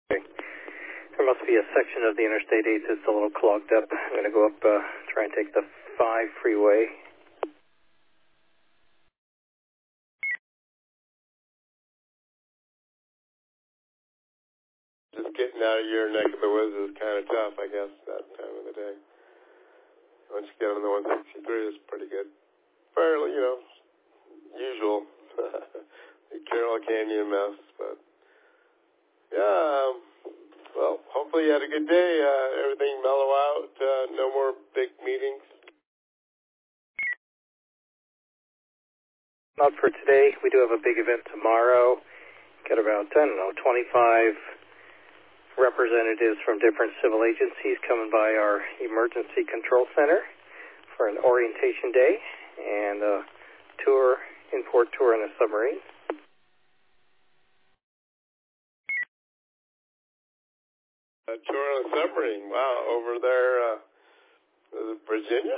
Okay. There must be a section of the Interstate 8 that's a little clogged up. I'm going to go up, try and take the 5 freeway. Just getting out of your neck of the woods is kind of tough, I guess, that time of the day. Once you get on the 163, it's pretty good. Fairly, usual. The Carroll Canyon mess, but yeah, well, hopefully you had a good day. Everything mellow out, no more big meetings. Not for today. We do have a big event tomorrow. Got about, 25 representatives from different civil agencies coming by our emergency control center for an orientation day and a tour, in-port tour in a submarine. A tour on a submarine, wow, over there, Virginia?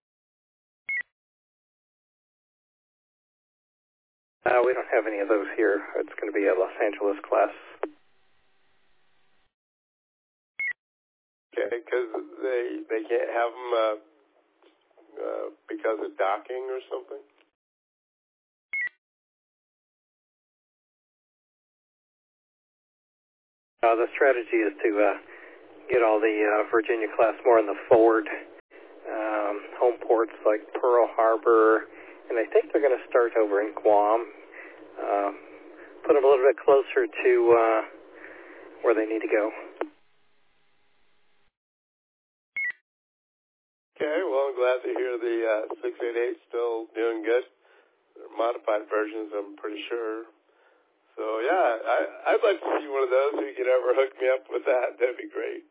We don't have any of those here. It's going to be a Los Angeles class. Okay, because they can't have them because of docking or something? The strategy is to get all the Virginia class more in the forward home ports like Pearl Harbor, and I think they're going to start over in Guam. Put them a little bit closer to where they need to go. Okay, well, I'm glad to hear the 688 still doing good. They're modified versions, I'm pretty sure. So, yeah, I'd like to see one of those. If you could ever hook me up with that, that'd be great.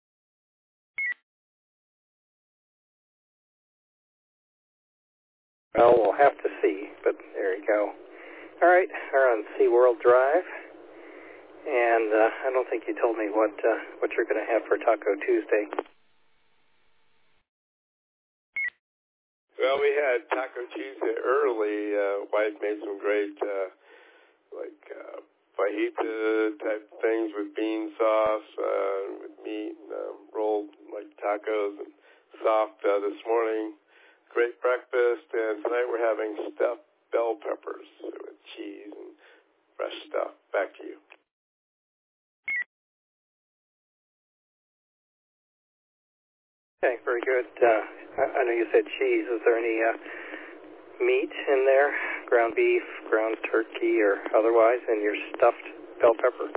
Well, we'll have to see, but there you go. All right, we're on SeaWorld Drive, and I don't think you told me what you're going to have for Taco Tuesday. Well, we had Taco Tuesday early. Wife made some great, fajita type things with bean sauce, with meat, rolled like tacos and soft this morning. Great breakfast, and tonight we're having stuffed bell peppers with cheese and fresh stuff. Back to you. Okay, very good. I know you said cheese. Is there any meat in there? Ground beef, ground turkey, or otherwise in your stuffed bell pepper?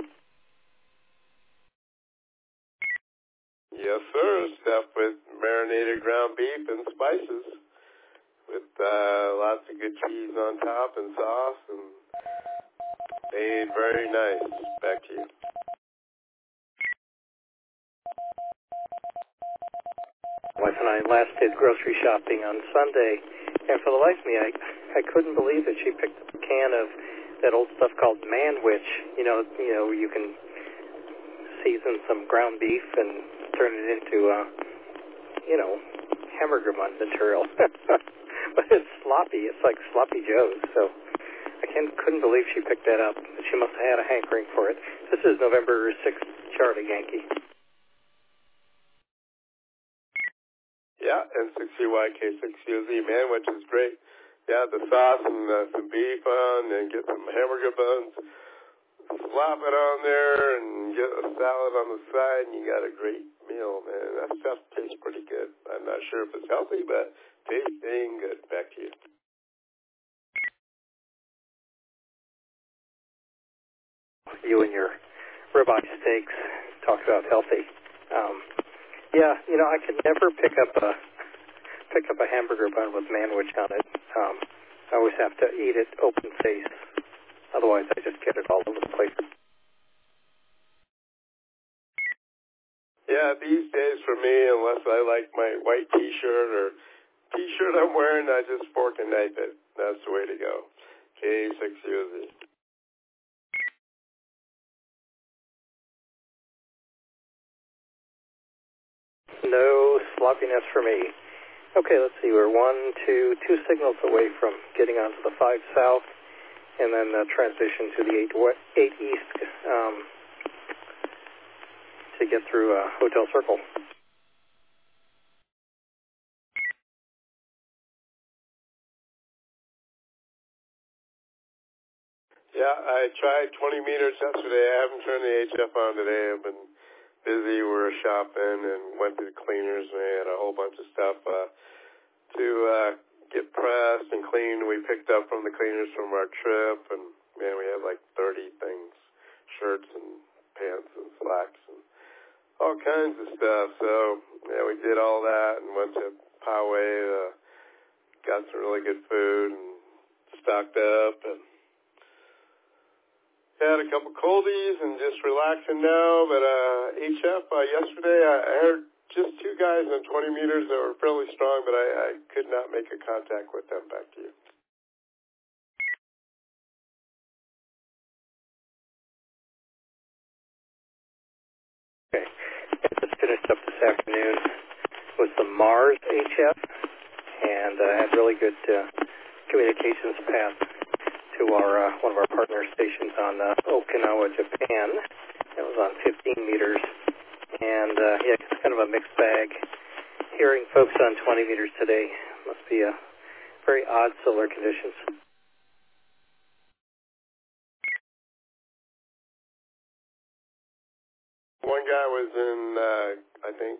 Yes, sir. Stuffed with marinated ground beef and spices with lots of good cheese on top and sauce, and made very nice. Back to you. Wife and I last did grocery shopping on Sunday, and for the life of me, I couldn't believe that she picked up a can of that old stuff called Manwich. You know, you can season some ground beef and turn it into, hamburger bun material. But it's sloppy. It's like Sloppy Joe's. So I couldn't believe she picked that up. She must have had a hankering for it. This is November 6th, Charlie Yankee. Yeah, N6CYK6UZ, Manwich is great. Yeah, the sauce and some beef on, and get some hamburger buns. Slap it on there and get a salad on the side, and you got a great meal, man. That stuff tastes pretty good. I'm not sure if it's healthy, but tastes dang good. Back to you. You and your ribeye steaks talk about healthy. I could never pick up a hamburger bun with Manwich on it. I always have to eat it open face. Otherwise, I just get it all over the place. Yeah, these days for me, unless I like my white T-shirt or T-shirt I'm wearing, I just fork and knife it. That's the way to go. K6UZ. No sloppiness for me. Okay, let's see. We're two signals away from getting onto the 5 South, and then transition to the 8 East get through Hotel Circle. Yeah, I tried 20 meters yesterday. I haven't turned the HF on today. I've been busy. We were shopping and went to the cleaners. And they had a whole bunch of stuff to get pressed and cleaned. We picked up from the cleaners from our trip, and man, we had like 30 things, shirts and pants and slacks and all kinds of stuff. So yeah, we did all that and went to Poway, got some really good food and stocked up and had a couple coldies and just relaxing now. But HF, yesterday I heard just two guys on 20 meters that were fairly strong, but I could not make a contact with them. Back to you. Okay. I just finished up this afternoon with the Mars HF, and had really good communications path to our one of our partner stations on Okinawa, Japan. It was on 15 meters, and yeah, it's kind of a mixed bag. Hearing folks on 20 meters today must be very odd solar conditions. One guy was in, I think,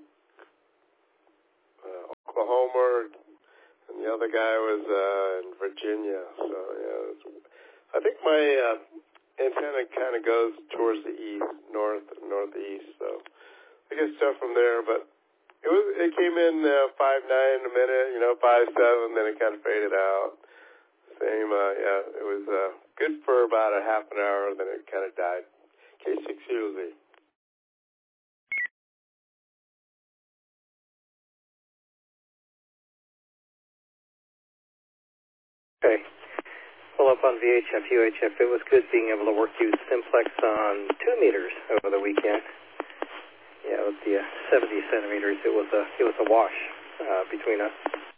Oklahoma, and the other guy was in Virginia. So yeah, I think my antenna kind of goes towards the east, northeast. So I get stuff from there, but it came in 5.9 a minute, 5.7, then it kind of faded out. Same, yeah, it was good for about a half an hour, then it kind of died. K6UZ. Okay. Well, up on VHF, UHF, it was good being able to work use simplex on 2 meters over the weekend. Yeah, with the 70 centimeters, it was a wash between us.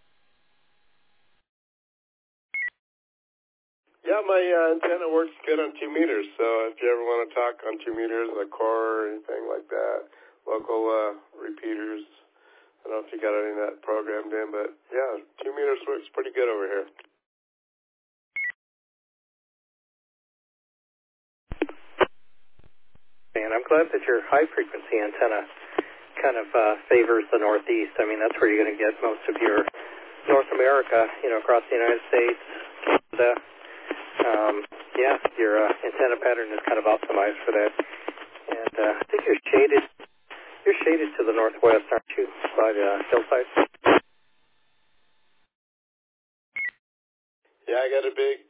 Yeah, my antenna works good on 2 meters, so if you ever want to talk on 2 meters, a core or anything like that, local repeaters, I don't know if you got any of that programmed in, but yeah, 2 meters works pretty good over here. And I'm glad that your high-frequency antenna kind of favors the Northeast. I mean, that's where you're going to get most of your North America, across the United States, Canada. Yeah, your antenna pattern is kind of optimized for that. And I think you're shaded to the northwest, aren't you, by the hillside? Yeah, I got a big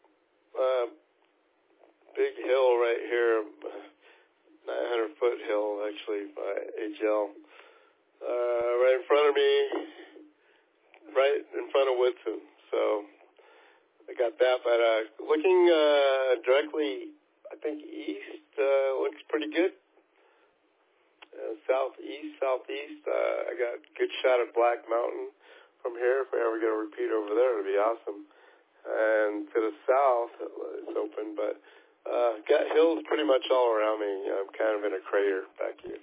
hill right here, 900-foot hill, actually, by HL. Right in front of me, right in front of Woodson. So I got that, but looking directly, I think east looks pretty good. Southeast, I got a good shot at Black Mountain from here. If we ever get a repeat over there, it'd be awesome. And to the south, it's open, but got hills pretty much all around me. I'm kind of in a crater back here.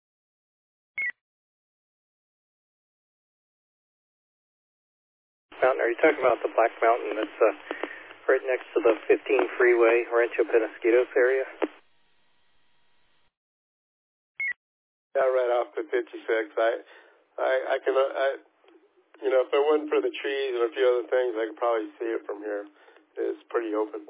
Mountain, are you talking about the Black Mountain that's right next to the 15 freeway, Rancho Penasquitos area? Yeah, right off the 56. I can, if it wasn't for the trees and a few other things, I could probably see it from here. It's pretty open.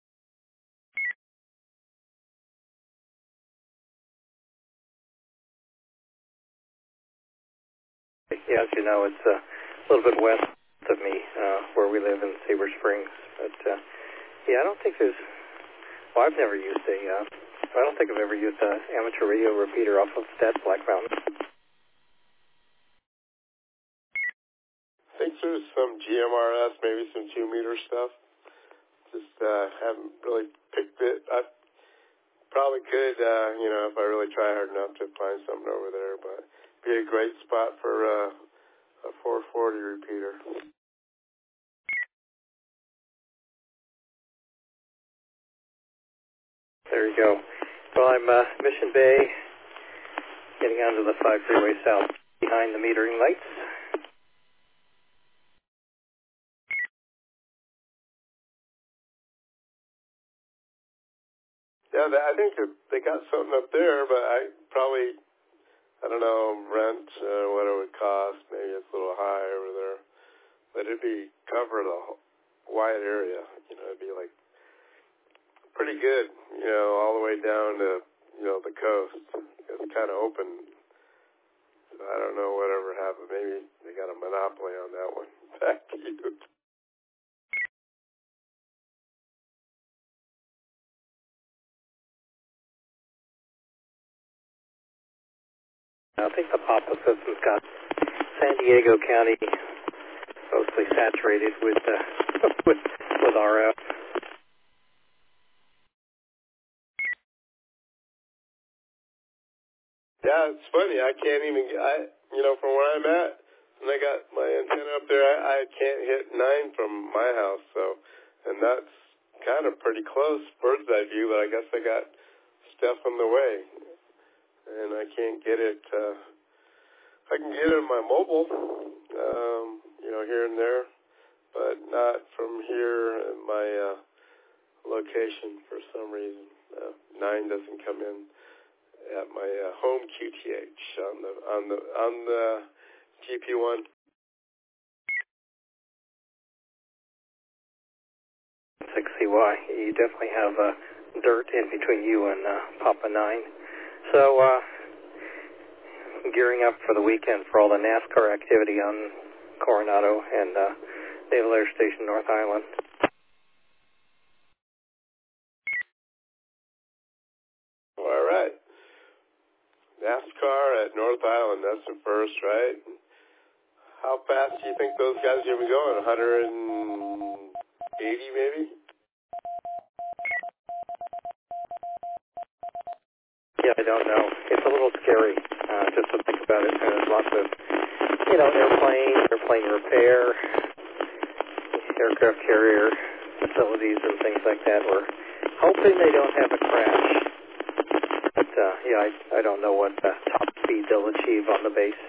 Yeah, as you know, it's a little bit west of me, where we live in Sabre Springs. But, yeah, I don't think there's, I've never used I don't think I've ever used an amateur radio repeater off of that Black Mountain. I think there's some GMRS, maybe some 2-meter stuff. Just haven't really picked it. I probably could, if I really try hard enough to find something over there, but be a great spot for a 440 repeater. There you go. Well, I'm Mission Bay, getting onto the 5 freeway south behind the metering lights. Yeah, I think they got something up there, but I don't know, rent, what it would cost. Maybe it's a little high over there. But it'd be covered a wide area. It'd be like pretty good, all the way down to, the coast. It's kind of open. So I don't know whatever happened. Maybe they got a monopoly on that one. Back to you. I think the PAPA system's got San Diego County mostly saturated with with RF. Yeah, it's funny. I can't even. From where I'm at, when I got my antenna up there, I can't hit 9 from my house. So, and that's kind of pretty close, bird's eye view. But I guess I got stuff in the way, and I can't get it. I can get it on my mobile, here and there, but not from here in my location for some reason. 9 doesn't come in at my home QTH on the GP1. 6CY. You definitely have dirt in between you and Papa 9. So gearing up for the weekend for all the NASCAR activity on Coronado and Naval Air Station North Island. All right. NASCAR at North Island, that's the first, right? How fast do you think those guys are going to be going? 180 maybe? Yeah, I don't know. It's a little scary just to think about it. And there's lots of, airplane repair, aircraft carrier facilities and things like that. We're hoping they don't have a crash. But, I don't know what top speed they'll achieve on the base.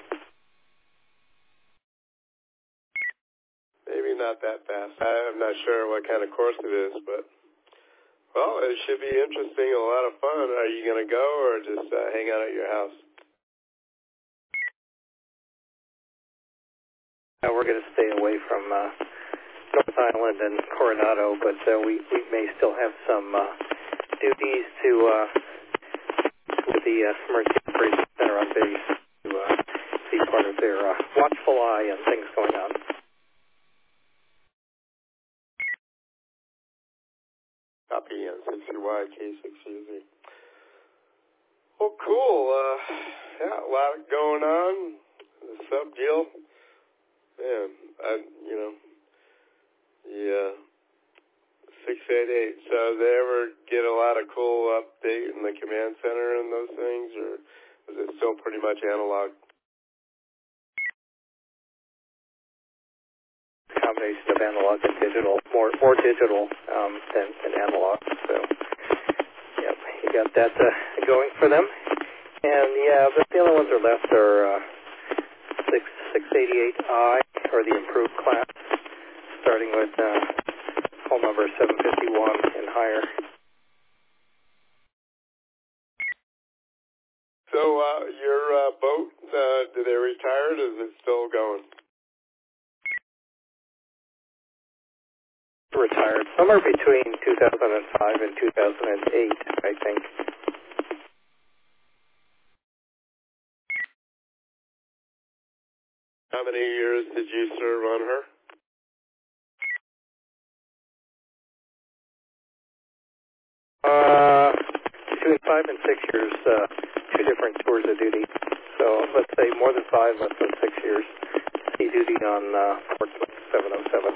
Maybe not that fast. I'm not sure what kind of course it is, but, well, it should be interesting and a lot of fun. Are you going to go or just hang out at your house? We're going to stay away from North Island and Coronado, but we may still have some duties to with the Emergency Operations Center on base to be part of their watchful eye and things going on. Copy N60Y K6UZ. Well, cool. A lot going on. The sub deal. Man, the 688. So they ever get a lot of cool update in the command center and those things, or is it still pretty much analog? Combination of analog and digital, more digital than analog. So, yep, you got that going for them. And the only ones that are left are 688I, or the improved class, starting with hull number 751 and higher. So your boat, did they retire? Is it still going? Retired somewhere between 2005 and 2008, I think. How many years did you serve on her? Between 5 and 6 years, 2 different tours of duty. So let's say more than 5, less than 6 years. Sea duty on Portsmouth 707.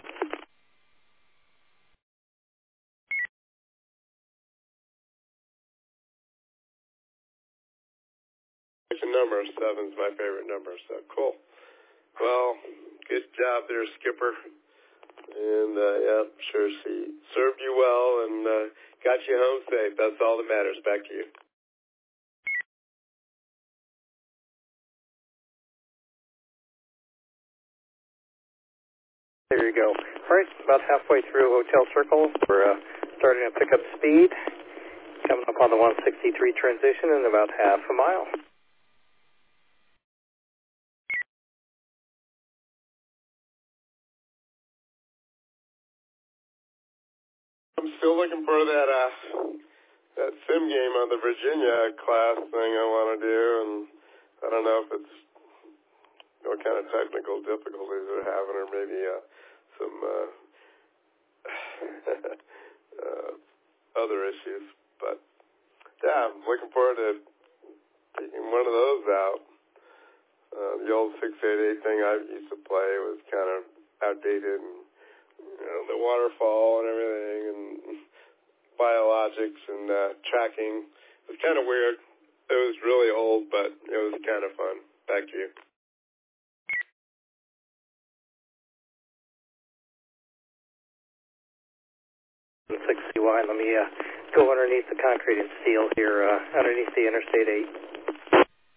Number 7's my favorite number, so cool. Well, good job there, Skipper. And, sure she served you well and got you home safe. That's all that matters. Back to you. you go. All right, about halfway through Hotel Circle. We're starting to pick up speed. Coming up on the 163 transition in about half a mile. I'm still looking for that sim game on the Virginia class thing I want to do, and I don't know if it's what kind of technical difficulties they're having, or maybe some other issues. But yeah, I'm looking forward to taking one of those out. The old 688 thing I used to play was kind of outdated, and the waterfall and everything, and biologics and tracking. It was kind of weird. It was really old, but it was kind of fun. Back to you. 6CY, let me go underneath the concrete and steel here, underneath the Interstate 8.